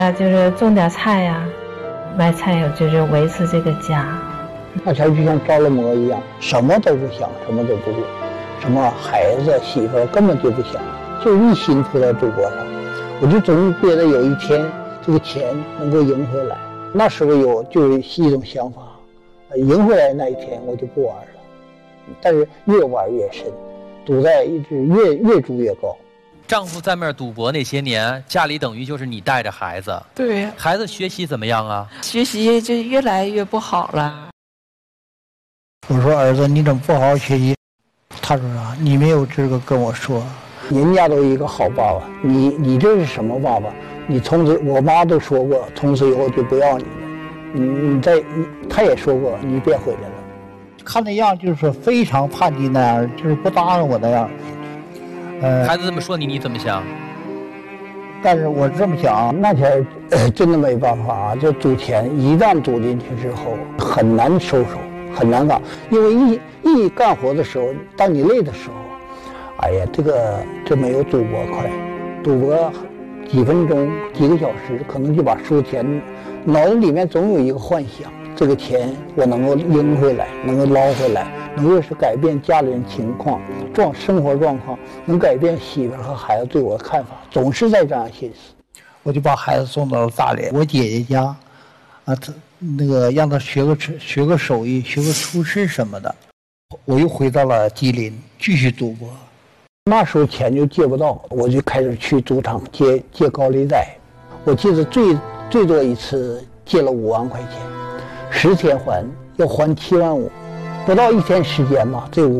就是种点菜呀，卖菜就是维持这个家。 那前就像着了魔一样，什么都不想，什么都不顾，什么孩子媳妇根本就不想，就一心扑在赌博上。我就总觉得有一天这个钱能够赢回来。那时候就是一种想法，赢回来那一天我就不玩了。但是越玩越深，赌债一直越赌越高。 丈夫在那儿赌博那些年，家里等于就是你带着孩子。 对， 孩子学习怎么样啊？ 学习就越来越不好了。 我说儿子，你怎么不好好学习？他说啊，你没有资格跟我说，人家都一个好爸爸，你这是什么爸爸？你从此我妈都说过，从此以后就不要你了。他也说过，你别回来了。看那样就是说非常叛逆那样，就是不搭理我那样。 孩子这么说你怎么想？ 但是我这么想，那天真的没办法，就赌钱，一旦赌进去之后很难收手，很难干。因为一干活的时候，当你累的时候，哎呀，这没有赌博快，赌博几分钟、几个小时，可能就把输钱，脑子里面总有一个幻想，这个钱我能够赢回来，能够捞回来，能够是改变家里人情况、生活状况，能改变媳妇和孩子对我的看法，总是在这样心思。我就把孩子送到了大连，我姐姐家，他让他学个手艺，学个厨师什么的。我又回到了吉林，继续赌博。那时候钱就借不到，我就开始去赌场借高利贷。我记得最多一次借了5万块钱，10天还，要还7万5，不到1天时间嘛，这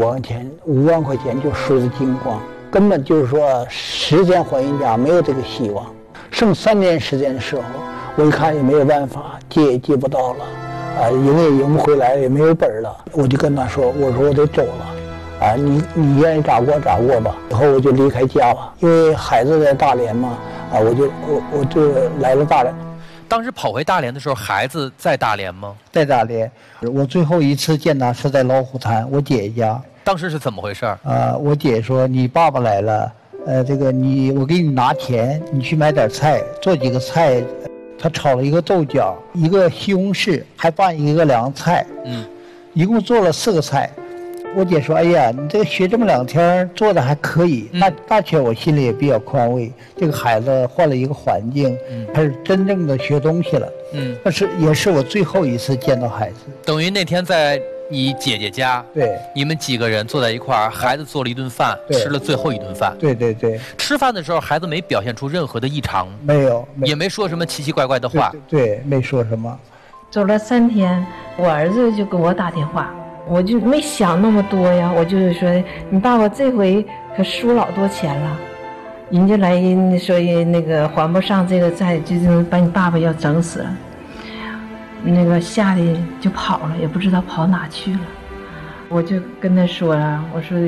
5万块钱就输得精光，根本就是说10天还一家没有这个希望。剩3年时间的时候，我一看也没有办法，借也借不到了，赢也赢不回来，也没有本了。我就跟他说，我说我得走了，你愿意咋过咋过吧。以后我就离开家了，因为孩子在大连嘛，我就来了大连。 当时跑回大连的时候，孩子在大连吗？ 在大连。我最后一次见他是在老虎滩我姐姐家。 当时是怎么回事？ 我姐说你爸爸来了，我给你拿钱，你去买点菜，做几个菜。他炒了一个豆角，一个西红柿，还拌一个凉菜，一共做了4个菜。我姐说：“哎呀，你这学这么2天，做的还可以。”那天我心里也比较宽慰，这个孩子换了一个环境，他是真正的学东西了。但是也是我最后一次见到孩子。 等于那天在你姐姐家， 对， 你们几个人坐在一块儿，孩子做了一顿饭，吃了最后一顿饭。 对对对。 吃饭的时候，孩子没表现出任何的异常， 没有， 也没说什么奇奇怪怪的话。 对，没说什么。 走了3天，我儿子就给我打电话。我就没想那么多呀，我就是说，你爸爸这回可输老多钱了，人家来说还不上这个债，就是把你爸爸要整死了。吓得就跑了，也不知道跑哪去了。我就跟他说了，我说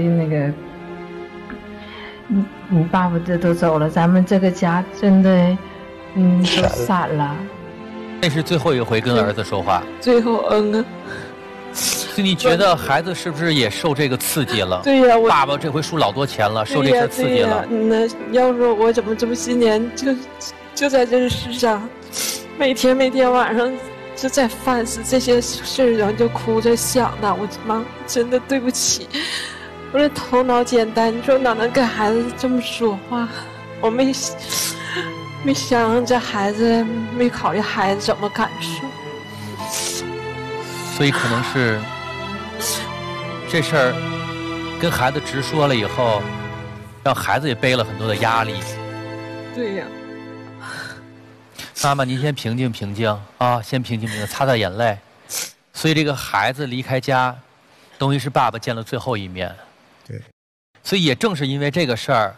你爸爸这都走了，咱们这个家真的都散了。 那是最后一回跟儿子说话。 最后所以你觉得孩子是不是也受这个刺激了？ 对呀， 爸爸这回输老多钱了，受这事刺激了。 那要说我怎么这么些年就在这个世上，每天晚上就在反思这些事儿，然后就哭着想的，我妈真的对不起，我这头脑简单，你说哪能跟孩子这么说话？我没想这孩子，没考虑孩子怎么感受， 所以可能是这事儿跟孩子直说了以后，让孩子也背了很多的压力。 对呀。 妈妈，您先平静平静啊，先平静平静，擦擦眼泪。所以这个孩子离开家，等于是爸爸见了最后一面。 对。 所以也正是因为这个事儿，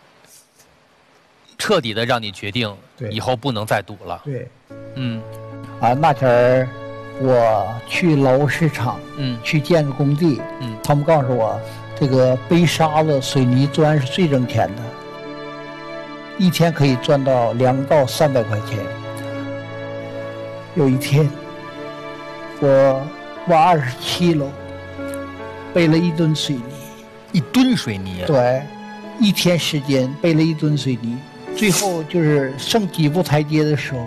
彻底的让你决定以后不能再赌了。 对。 那天儿我去劳务市场，去建筑工地，他们告诉我，这个背沙子、水泥砖是最挣钱的。1天可以赚到200到300块钱。有一天，我挖27楼，背了1吨水泥。 1吨水泥？ 对，1天时间背了1吨水泥。最后就是剩几步台阶的时候，